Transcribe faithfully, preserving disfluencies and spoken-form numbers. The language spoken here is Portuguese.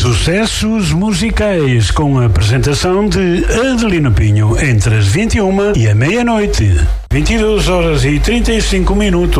Sucessos musicais com a apresentação de Adelino Pinho entre as vinte e uma e a meia-noite. vinte e duas horas e trinta e cinco minutos.